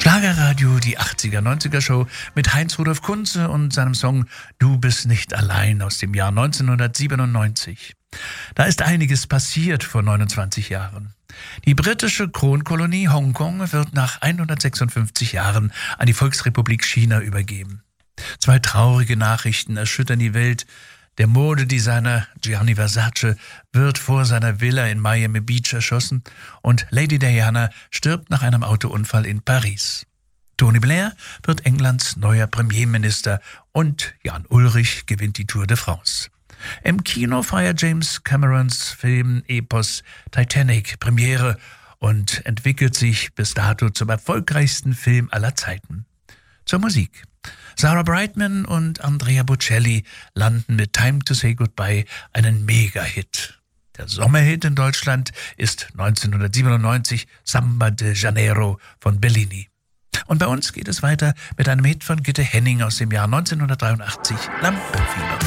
Schlagerradio, die 80er, 90er Show mit Heinz-Rudolf Kunze und seinem Song Du bist nicht allein aus dem Jahr 1997. Da ist einiges passiert vor 29 Jahren. Die britische Kronkolonie Hongkong wird nach 156 Jahren an die Volksrepublik China übergeben. 2 traurige Nachrichten erschüttern die Welt. Der Modedesigner Gianni Versace wird vor seiner Villa in Miami Beach erschossen und Lady Diana stirbt nach einem Autounfall in Paris. Tony Blair wird Englands neuer Premierminister und Jan Ullrich gewinnt die Tour de France. Im Kino feiert James Camerons Film-Epos Titanic Premiere und entwickelt sich bis dato zum erfolgreichsten Film aller Zeiten. Zur Musik. Sarah Brightman und Andrea Bocelli landen mit Time to Say Goodbye einen Mega-Hit. Der Sommerhit in Deutschland ist 1997 Samba de Janeiro von Bellini. Und bei uns geht es weiter mit einem Hit von Gitte Henning aus dem Jahr 1983, Lampenfieber.